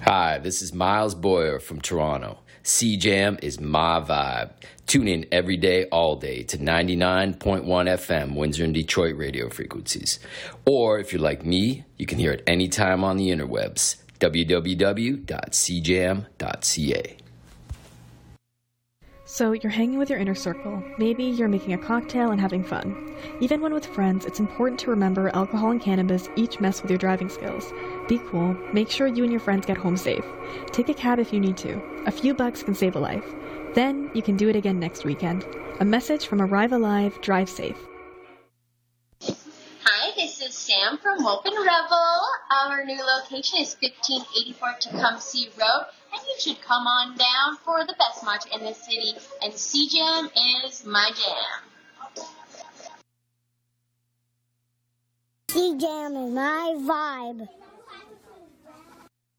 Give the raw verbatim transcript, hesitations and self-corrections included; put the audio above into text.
Hi, this is Miles Boyer from Toronto. C-Jam is my vibe. Tune in every day, all day to ninety-nine point one F M, Windsor and Detroit radio frequencies. Or if you're like me, you can hear it anytime on the interwebs, w w w dot c jam dot c a. So you're hanging with your inner circle. Maybe you're making a cocktail and having fun. Even when with friends, it's important to remember alcohol and cannabis each mess with your driving skills. Be cool. Make sure you and your friends get home safe. Take a cab if you need to. A few bucks can save a life. Then you can do it again next weekend. A message from Arrive Alive, Drive Safe. Hi, this is Sam from Woken Rebel. Our new location is fifteen eighty-four Tecumseh Road, and you should come on down for the best march in the city, and C-Jam is my jam. C-Jam is my vibe.